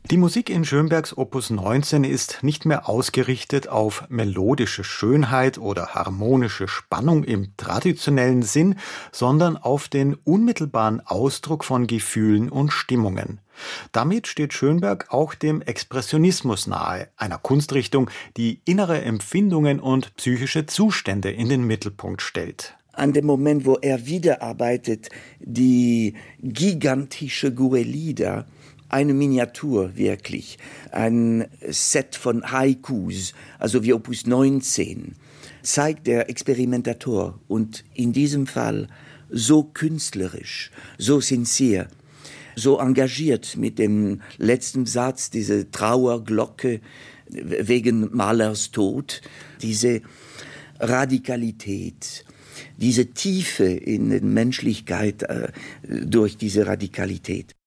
Die Musik in Schönbergs Opus 19 ist nicht mehr ausgerichtet auf melodische Schönheit oder harmonische Spannung im traditionellen Sinn, sondern auf den unmittelbaren Ausdruck von Gefühlen und Stimmungen. Damit steht Schönberg auch dem Expressionismus nahe, einer Kunstrichtung, die innere Empfindungen und psychische Zustände in den Mittelpunkt stellt. An dem Moment, wo er wiederarbeitet, die gigantische Gurre-Lieder, eine Miniatur wirklich, ein Set von Haikus, also wie Opus 19, zeigt der Experimentator und in diesem Fall so künstlerisch, so sincere, so engagiert mit dem letzten Satz, diese Trauerglocke wegen Mahlers Tod, diese Radikalität, diese Tiefe in der Menschlichkeit durch diese Radikalität.